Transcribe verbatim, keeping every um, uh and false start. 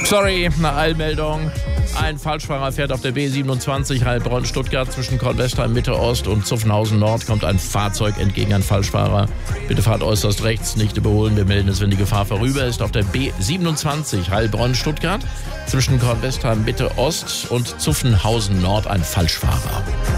Sorry, eine Eilmeldung. Ein Falschfahrer fährt auf der B siebenundzwanzig Heilbronn-Stuttgart zwischen Kornwestheim Mitte Ost und Zuffenhausen Nord. Kommt ein Fahrzeug entgegen, ein Falschfahrer. Bitte fahrt äußerst rechts, nicht überholen. Wir melden es, wenn die Gefahr vorüber ist. Auf der B siebenundzwanzig Heilbronn-Stuttgart zwischen Kornwestheim Mitte Ost und Zuffenhausen Nord ein Falschfahrer.